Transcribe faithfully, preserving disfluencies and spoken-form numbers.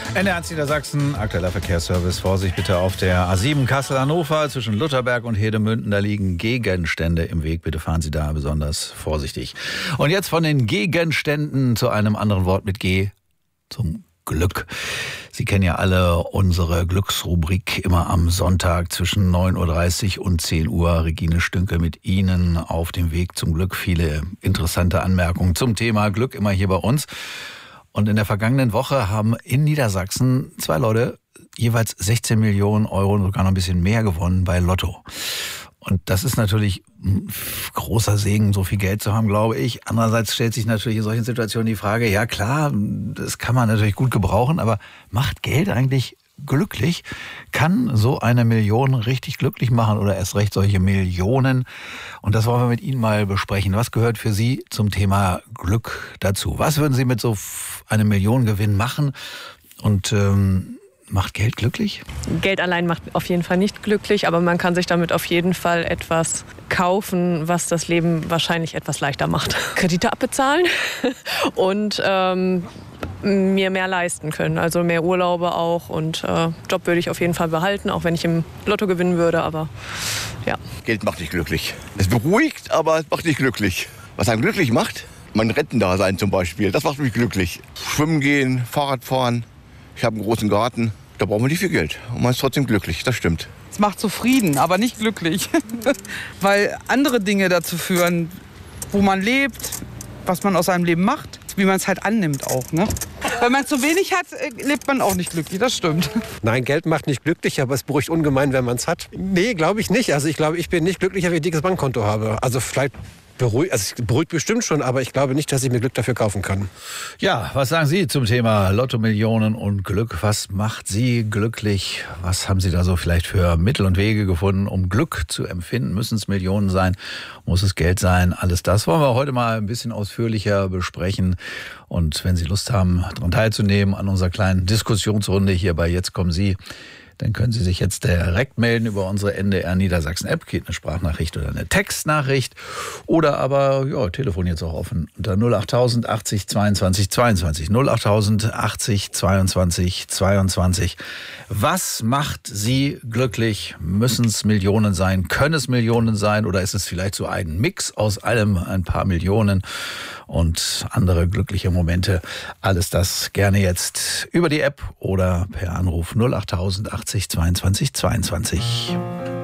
N D eins Niedersachsen, aktueller Verkehrsservice. Vorsicht bitte auf der A sieben Kassel-Hannover zwischen Lutherberg und Hedemünden. Da liegen Gegenstände im Weg. Bitte fahren Sie da besonders vorsichtig. Und jetzt von den Gegenständen zu einem anderen Wort mit G, zum Glück. Sie kennen ja alle unsere Glücksrubrik immer am Sonntag zwischen neun Uhr dreißig und zehn Uhr. Regine Stünkel mit Ihnen auf dem Weg zum Glück. Viele interessante Anmerkungen zum Thema Glück immer hier bei uns. Und in der vergangenen Woche haben in Niedersachsen zwei Leute jeweils sechzehn Millionen Euro und sogar noch ein bisschen mehr gewonnen bei Lotto. Und das ist natürlich ein großer Segen, so viel Geld zu haben, glaube ich. Andererseits stellt sich natürlich in solchen Situationen die Frage, ja klar, das kann man natürlich gut gebrauchen, aber macht Geld eigentlich glücklich? Kann so eine Million richtig glücklich machen oder erst recht solche Millionen? Und das wollen wir mit Ihnen mal besprechen. Was gehört für Sie zum Thema Glück dazu? Was würden Sie mit so einem Millionengewinn machen? Und ähm, macht Geld glücklich? Geld allein macht auf jeden Fall nicht glücklich, aber man kann sich damit auf jeden Fall etwas kaufen, was das Leben wahrscheinlich etwas leichter macht. Kredite abbezahlen und ähm, mir mehr leisten können. Also mehr Urlaube auch und äh, Job würde ich auf jeden Fall behalten, auch wenn ich im Lotto gewinnen würde, aber ja. Geld macht nicht glücklich. Es beruhigt, aber es macht nicht glücklich. Was einen glücklich macht? Mein Rentendasein zum Beispiel, das macht mich glücklich. Schwimmen gehen, Fahrrad fahren. Ich habe einen großen Garten, da braucht man nicht viel Geld. Und man ist trotzdem glücklich, das stimmt. Es macht zufrieden, aber nicht glücklich. Weil andere Dinge dazu führen, wo man lebt, was man aus seinem Leben macht, wie man es halt annimmt auch. Ne? Wenn man zu wenig hat, lebt man auch nicht glücklich, das stimmt. Nein, Geld macht nicht glücklich, aber es beruhigt ungemein, wenn man es hat. Nee, glaube ich nicht. Also ich glaube, ich bin nicht glücklicher, wenn ich ein dickes Bankkonto habe. Also vielleicht beruhigt, also es beruhigt bestimmt schon, aber ich glaube nicht, dass ich mir Glück dafür kaufen kann. Ja, was sagen Sie zum Thema Lotto-Millionen und Glück? Was macht Sie glücklich? Was haben Sie da so vielleicht für Mittel und Wege gefunden, um Glück zu empfinden? Müssen es Millionen sein? Muss es Geld sein? Alles das wollen wir heute mal ein bisschen ausführlicher besprechen. Und wenn Sie Lust haben, daran teilzunehmen an unserer kleinen Diskussionsrunde hier bei Jetzt kommen Sie, dann können Sie sich jetzt direkt melden über unsere N D R Niedersachsen-App. Geht eine Sprachnachricht oder eine Textnachricht. Oder aber, ja, Telefon jetzt auch offen. Unter null achttausend achtzig zweiundzwanzig zweiundzwanzig. null achttausend achtzig zweiundzwanzig zweiundzwanzig. Was macht Sie glücklich? Müssen es Millionen sein? Können es Millionen sein? Oder ist es vielleicht so ein Mix aus allem, ein paar Millionen und andere glückliche Momente? Alles das gerne jetzt über die App oder per Anruf null achttausend achtzig zweiundzwanzig zweiundzwanzig.